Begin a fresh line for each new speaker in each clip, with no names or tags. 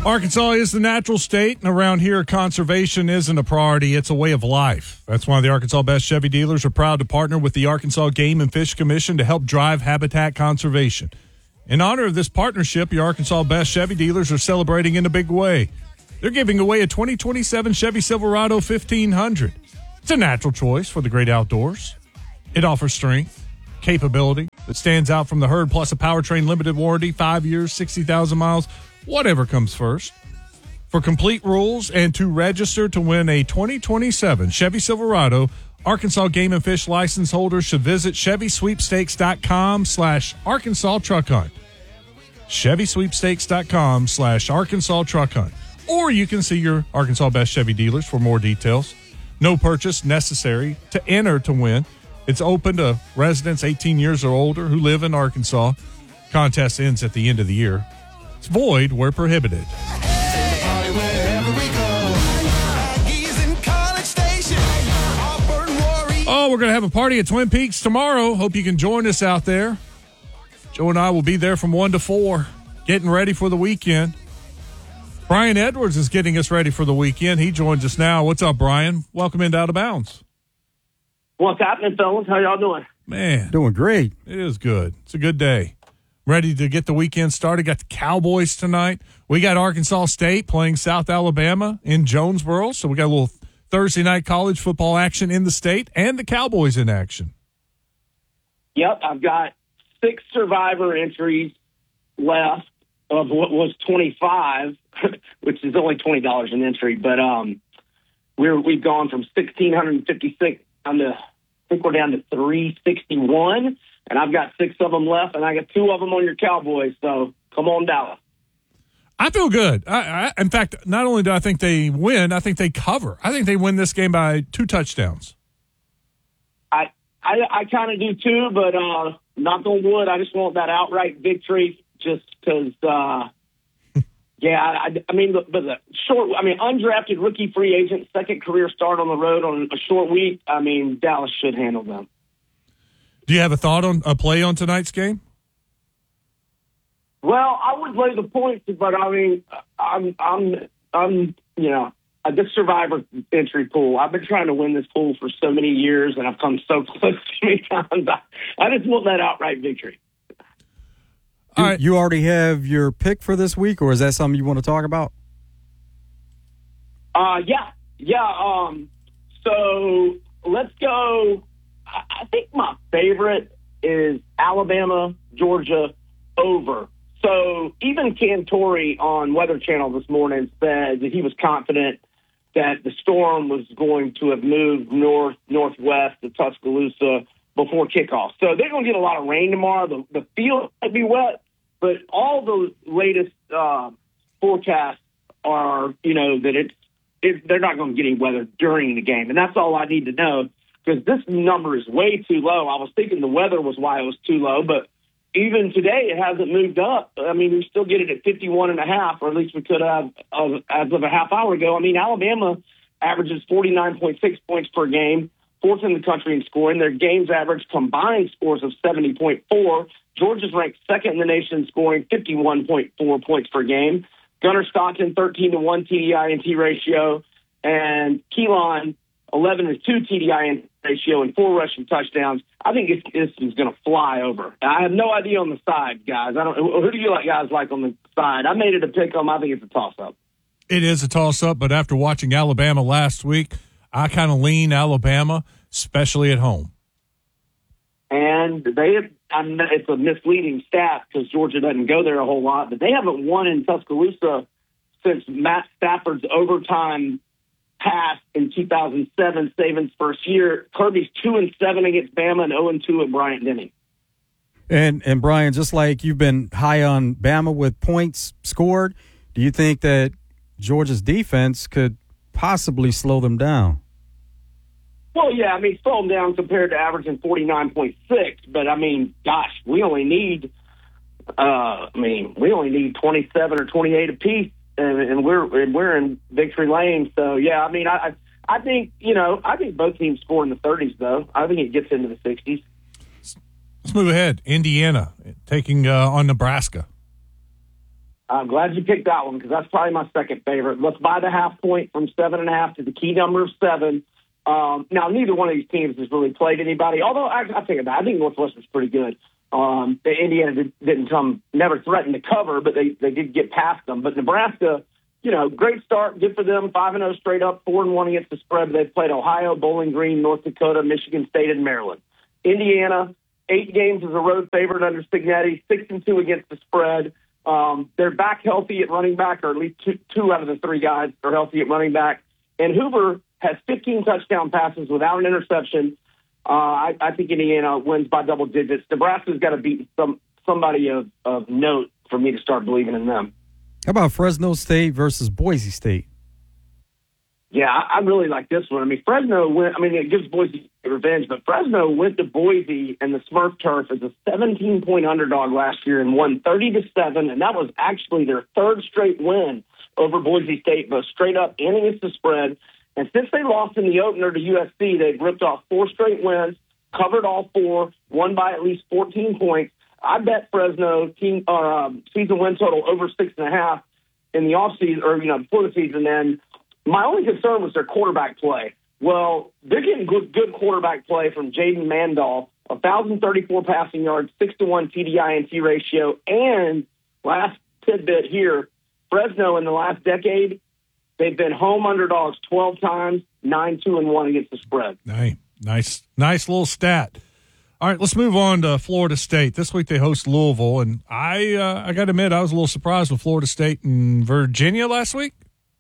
Arkansas is the natural state, and around here, conservation isn't a priority. It's a way of life. That's why the Arkansas Best Chevy dealers are proud to partner with the Arkansas Game and Fish Commission to help drive habitat conservation. In honor of this partnership, your Arkansas Best Chevy dealers are celebrating in a big way. They're giving away a 2027 Chevy Silverado 1500. It's a natural choice for the great outdoors. It offers strength, capability that stands out from the herd, plus a powertrain limited warranty, 5 years, 60,000 miles. Whatever comes first. For complete rules and to register to win a 2027 Chevy Silverado, Arkansas Game and Fish license holders should visit ChevySweepstakes.com/Arkansas Truck Hunt. ChevySweepstakes.com/Arkansas Truck Hunt. Or you can see your Arkansas Best Chevy dealers for more details. No purchase necessary to enter to win. It's open to residents 18 years or older who live in Arkansas. Contest ends at the end of the year. It's void where prohibited. Oh, we're going to have a party at Twin Peaks tomorrow. Hope you can join us out there. Joe and I will be there from 1 to 4, getting ready for the weekend. Brian Edwards is getting us ready for the weekend. He joins us now. What's up, Brian? Welcome into Out of Bounds.
What's happening, fellas? How y'all doing?
Man.
Doing great.
It is good. It's a good day. Ready to get the weekend started. Got the Cowboys tonight. We got Arkansas State playing South Alabama in Jonesboro. So we got a little Thursday night college football action in the state and the Cowboys in action.
Yep, I've got 6 survivor entries left of what was 25, which is only $20 an entry. But we've gone from 1,656 down to, I think we're down to 361. And I've got 6 of them left, and I got 2 of them on your Cowboys. So come on, Dallas.
I feel good. In fact, not only do I think they win, I think they cover. I think they win this game by 2 touchdowns.
I kind of do too, but knock on wood, I just want that outright victory just because, undrafted rookie free agent, second career start on the road on a short week. I mean, Dallas should handle them.
Do you have a thought on a play on tonight's game?
Well, I would lay the points, but I mean, this survivor entry pool. I've been trying to win this pool for so many years, and I've come so close so many times. I just want that outright victory.
All right. You already have your pick for this week, or is that something you want to talk about?
Yeah. So let's go. I think my favorite is Alabama, Georgia, over. So even Cantori on Weather Channel this morning said that he was confident that the storm was going to have moved northwest to Tuscaloosa before kickoff. So they're going to get a lot of rain tomorrow. The field might be wet, but all the latest forecasts are, that they're not going to get any weather during the game. And that's all I need to know, because this number is way too low. I was thinking the weather was why it was too low, but even today it hasn't moved up. I mean, we still get it at 51.5, or at least we could have as of a half hour ago. I mean, Alabama averages 49.6 points per game, 4th in the country in scoring. Their games average combined scores of 70.4. Georgia's ranked 2nd in the nation in scoring, 51.4 points per game. Gunnar Stockton, 13-1 TDI-INT ratio, and Keelan, 11-2 TDI-INT ratio and 4 rushing touchdowns. I think this is going to fly over. I have no idea on the side, guys. Who do you guys like on the side? I made it a pick 'em. I think it's a toss-up.
It is a toss-up, but after watching Alabama last week, I kind of lean Alabama, especially at home.
And it's a misleading stat because Georgia doesn't go there a whole lot, but they haven't won in Tuscaloosa since Matt Stafford's overtime pass in 2007, Saban's first year. Kirby's 2-7 against Bama and 0-2 at Bryant-Denny.
And Brian, just like you've been high on Bama with points scored, do you think that Georgia's defense could possibly slow them down?
Well, yeah, I mean, slow them down compared to averaging 49.6, but I mean, gosh, we only need 27 or 28 apiece, and we're in victory lane. So yeah, I mean, I think both teams score in the 30s though. I think it gets into the 60s.
Let's move ahead. Indiana taking on Nebraska.
I'm glad you picked that one because that's probably my second favorite. Let's buy the half point from 7.5 to the key number of 7. Now, neither one of these teams has really played anybody, although I think about it. I think Northwestern's pretty good. The Indiana never threatened to cover, but they did get past them. But Nebraska, great start, good for them, 5-0 straight up, 4-1 against the spread. They've played Ohio, Bowling Green, North Dakota, Michigan State, and Maryland. Indiana, 8 games as a road favorite under Signetti, 6-2 against the spread. They're back healthy at running back, or at least two out of the 3 guys are healthy at running back. And Hoover has 15 touchdown passes without an interception. I think Indiana wins by double digits. Nebraska's got to beat somebody of note for me to start believing in them.
How about Fresno State versus Boise State?
Yeah, I really like this one. I mean, Fresno went. I mean, it gives Boise revenge, but Fresno went to Boise and the Smurf turf as a 17-point underdog last year and won 30-7, and that was actually their 3rd straight win over Boise State, both straight up and against the spread. And since they lost in the opener to USC, they've ripped off 4 straight wins, covered all 4, won by at least 14 points. I bet Fresno season win total over 6.5 in the offseason, or before the season. And my only concern was their quarterback play. Well, they're getting good quarterback play from Jaden Mandel, 1,034 passing yards, 6-1 TDI-INT ratio, and last tidbit here, Fresno in the last decade, they've been home underdogs 12 times, 9-2-1 against the spread.
Nice little stat. All right, let's move on to Florida State. This week they host Louisville, and I got to admit I was a little surprised with Florida State and Virginia last week.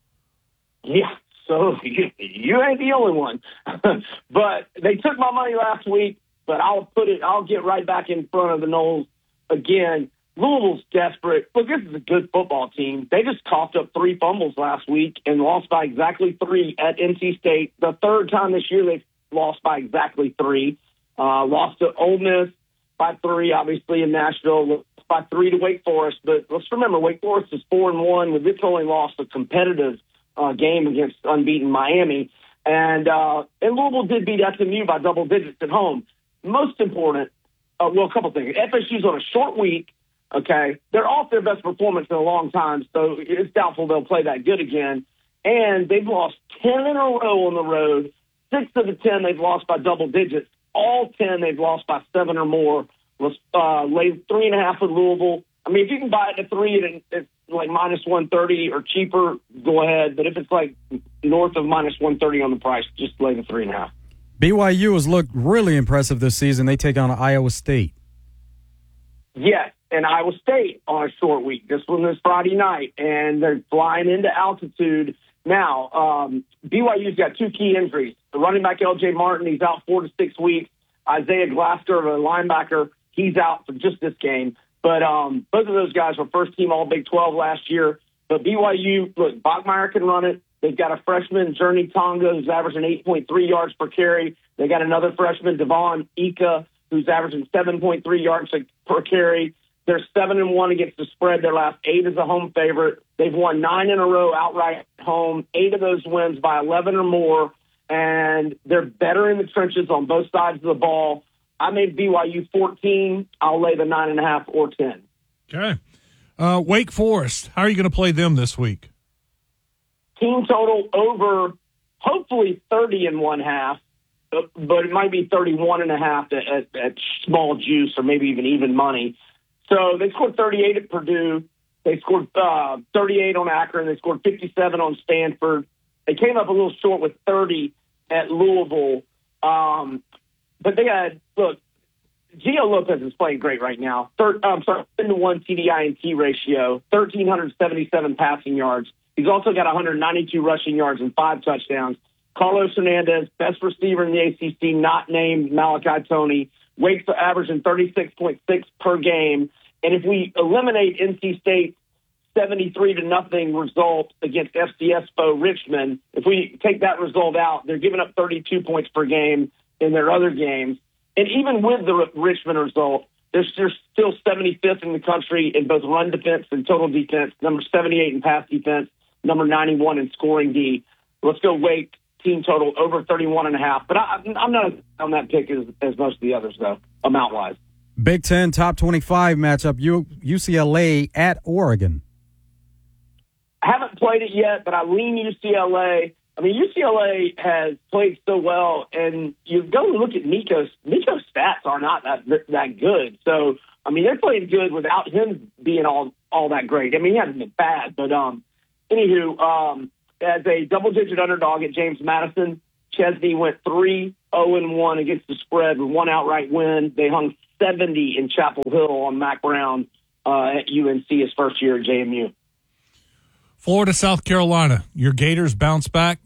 Yeah, so you ain't the only one. But they took my money last week, but I'll get right back in front of the Noles again. Louisville's desperate. Look, this is a good football team. They just coughed up 3 fumbles last week and lost by exactly 3 at NC State. The 3rd time this year they've lost by exactly 3. Lost to Ole Miss by 3, obviously, in Nashville. Lost by 3 to Wake Forest. But let's remember, Wake Forest is 4-1 with this only lost a competitive game against unbeaten Miami. And Louisville did beat SMU by double digits at home. Most important, a couple things. FSU's on a short week. Okay, they're off their best performance in a long time, so it's doubtful they'll play that good again. And they've lost 10 in a row on the road. 6 of the 10 they've lost by double digits. All 10 they've lost by 7 or more. Let's lay 3.5 with Louisville. I mean, if you can buy it at 3 and it's like minus 130 or cheaper, go ahead. But if it's like north of minus 130 on the price, just lay the 3.5.
BYU has looked really impressive this season. They take on Iowa State.
Yes. And Iowa State on a short week. This one is Friday night, and they're flying into altitude. Now, BYU's got 2 key injuries. The running back, L.J. Martin, he's out 4 to 6 weeks. Isaiah Glasser, the linebacker, he's out for just this game. But both of those guys were first-team All-Big 12 last year. But BYU, look, Bachmeier can run it. They've got a freshman, Journey Tonga, who's averaging 8.3 yards per carry. They got another freshman, Devon Ika, who's averaging 7.3 yards per carry. They're 7-1 against the spread. Their last 8 as a home favorite. They've won 9 in a row outright at home. 8 of those wins by 11 or more. And they're better in the trenches on both sides of the ball. I made BYU 14. I'll lay the 9.5 or 10.
Okay. Wake Forest, how are you going to play them this week?
Team total over, hopefully 30.5, but it might be 31.5 at small juice or maybe even money. So they scored 38 at Purdue. They scored 38 on Akron. They scored 57 on Stanford. They came up a little short with 30 at Louisville. But they had, look, Gio Lopez is playing great right now. 7-1 TDI-INT ratio, 1,377 passing yards. He's also got 192 rushing yards and 5 touchdowns. Carlos Hernandez, best receiver in the ACC, not named Malachi Toney. Wake's averaging 36.6 per game. And if we eliminate NC State's 73-0 result against FCS foe Richmond, if we take that result out, they're giving up 32 points per game in their other games. And even with the Richmond result, they're still 75th in the country in both run defense and total defense, number 78 in pass defense, number 91 in scoring D. Let's go Wake. Team total over 31.5. But I'm not on that pick as most of the others, though, amount-wise.
Big Ten top 25 matchup, UCLA at Oregon.
I haven't played it yet, but I lean UCLA. I mean, UCLA has played so well, and you go and look at Nico's stats are not that good. So, I mean, they're playing good without him being all that great. I mean, he hasn't been bad, but anywho, as a double-digit underdog at James Madison, Chesney went 3-0-1 against the spread with one outright win. They hung 70 in Chapel Hill on Mac Brown at UNC his first year at JMU.
Florida, South Carolina, your Gators bounce back?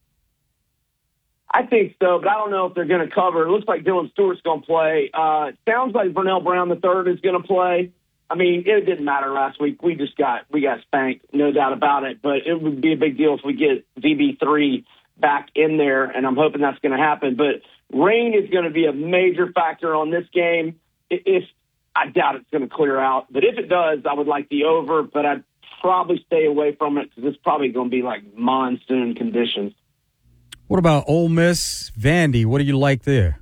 I think so, but I don't know if they're going to cover. It looks like Dylan Stewart's going to play. It sounds like Vernell Brown III is going to play. I mean, it didn't matter last week. We got spanked, no doubt about it. But it would be a big deal if we get VB3 back in there, and I'm hoping that's going to happen. But rain is going to be a major factor on this game. If I doubt it's going to clear out, but if it does, I would like the over. But I'd probably stay away from it because it's probably going to be like monsoon conditions.
What about Ole Miss, Vandy? What do you like there?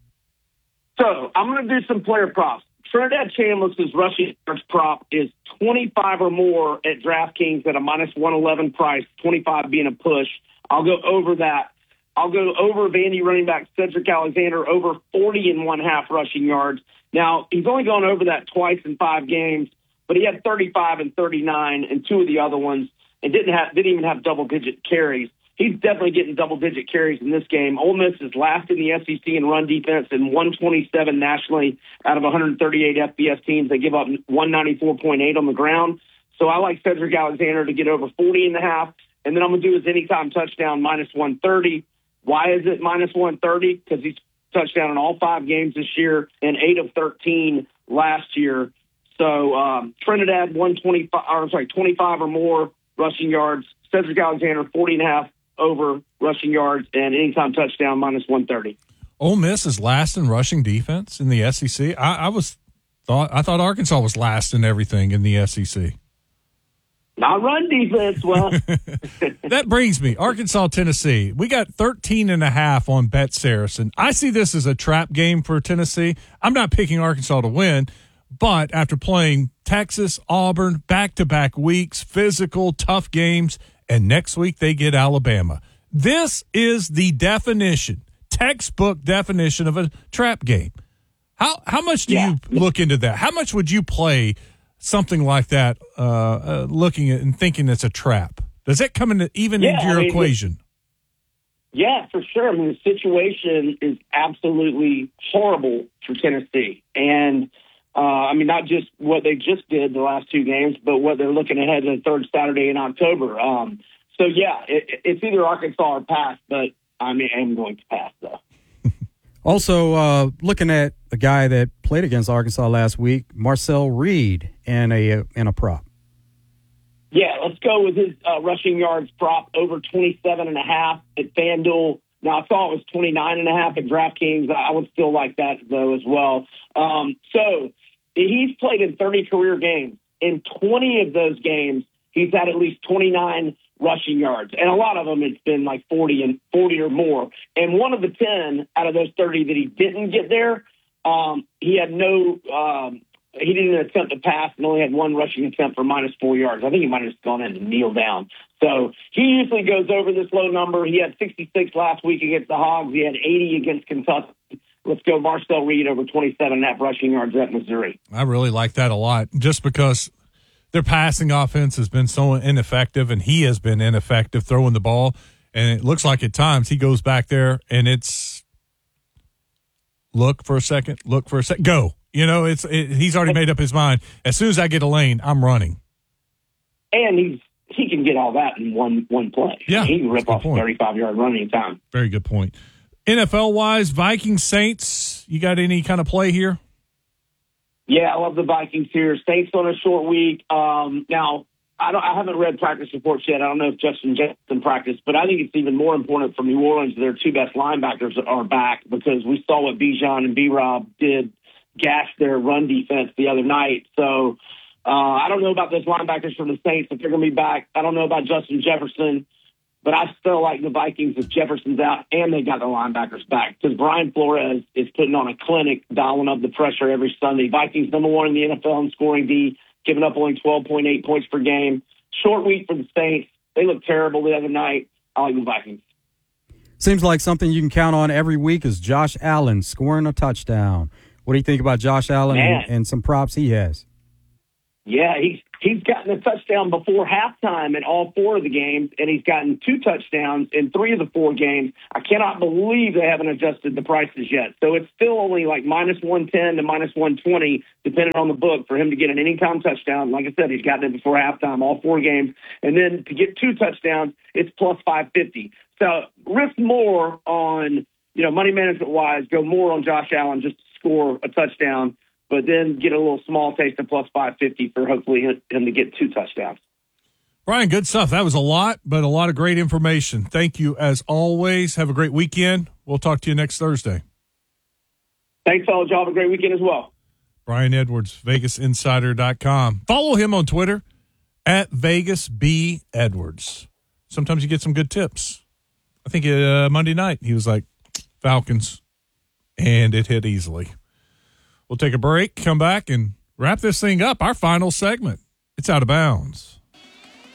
So I'm going to do some player props. Trinidad Chambliss' rushing yards prop is 25 or more at DraftKings at a minus 111 price, 25 being a push. I'll go over that. I'll go over Vandy running back Cedric Alexander over 40.5 rushing yards. Now, he's only gone over that twice in 5 games, but he had 35 and 39 in 2 of the other ones and didn't even have double-digit carries. He's definitely getting double-digit carries in this game. Ole Miss is last in the SEC in run defense and 127 nationally out of 138 FBS teams. They give up 194.8 on the ground. So I like Cedric Alexander to get over 40.5. And then I'm going to do his anytime touchdown minus 130. Why is it minus 130? Because he's touchdown in all 5 games this year and 8 of 13 last year. So Trinidad 25 or more rushing yards. Cedric Alexander 40.5 over rushing yards and anytime touchdown minus 130.
Ole Miss is last in rushing defense in the SEC. I thought Arkansas was last in everything in the SEC.
Not run defense. Well,
that brings me Arkansas, Tennessee. We got 13.5 on Bet Saracen. I see this as a trap game for Tennessee. I'm not picking Arkansas to win, but after playing Texas, Auburn, back-to-back weeks, physical, tough games, and next week they get Alabama. This is the textbook definition of a trap game. How much do you look into that? How much would you play something like that, looking at and thinking it's a trap? Does that come into your equation?
Yeah, for sure. I mean, the situation is absolutely horrible for Tennessee. And, not just what they just did the last 2 games, but what they're looking ahead to the 3rd Saturday in October. It's either Arkansas or pass, but I'm going to pass, though.
Also, looking at the guy that played against Arkansas last week, Marcel Reed, and a prop.
Yeah, let's go with his rushing yards prop over 27.5 at FanDuel. Now, I saw it was 29.5 at DraftKings. I would still like that, though, as well. So he's played in 30 career games. In 20 of those games, he's had at least 29 rushing yards. And a lot of them, it's been like 40 or more. And one of the 10 out of those 30 that he didn't get there, he didn't attempt to pass and only had 1 rushing attempt for minus 4 yards. I think he might have just gone in and kneel down. So he usually goes over this low number. He had 66 last week against the Hogs. He had 80 against Kentucky. Let's go Marcel Reed over 27.5 rushing yards at Missouri.
I really like that a lot just because their passing offense has been so ineffective, and he has been ineffective throwing the ball. And it looks like at times he goes back there and it's look for a second, go. He's already made up his mind. As soon as I get a lane, I'm running.
And he can get all that in one play.
Yeah,
he can rip off a 35-yard run anytime.
Very good point. NFL-wise, Vikings, Saints, you got any kind of play here?
Yeah, I love the Vikings here. Saints on a short week. Now, I haven't read practice reports yet. I don't know if Justin Jefferson practiced, but I think it's even more important for New Orleans their 2 best linebackers are back because we saw what Bijan and B-Rob did gash their run defense the other night. So I don't know about those linebackers from the Saints if they're going to be back. I don't know about Justin Jefferson, but I still like the Vikings if Jefferson's out and they got the linebackers back because Brian Flores is putting on a clinic, dialing up the pressure every Sunday. Vikings number 1 in the NFL in scoring D, giving up only 12.8 points per game. Short week for the Saints. They looked terrible the other night. I like the Vikings.
Seems like something you can count on every week is Josh Allen scoring a touchdown. What do you think about Josh Allen and some props he has?
Yeah, he's gotten a touchdown before halftime in all 4 of the games, and he's gotten 2 touchdowns in 3 of the 4 games. I cannot believe they haven't adjusted the prices yet. So it's still only like minus 110 to minus 120, depending on the book, for him to get an anytime touchdown. Like I said, he's gotten it before halftime, all 4 games. And then to get 2 touchdowns, it's plus 550. So risk more on, money management-wise, go more on Josh Allen just to score a touchdown, but then get a little small taste of plus 550 for hopefully him to get 2 touchdowns.
Brian, good stuff. That was a lot, but a lot of great information. Thank you as always. Have a great weekend. We'll talk to you next Thursday.
Thanks, fellas. Y'all have a great weekend as well.
Brian Edwards, VegasInsider.com. Follow him on Twitter at VegasBEdwards. Sometimes you get some good tips. I think Monday night he was like, Falcons, and it hit easily. We'll take a break, come back, and wrap this thing up. Our final segment. It's Out of Bounds.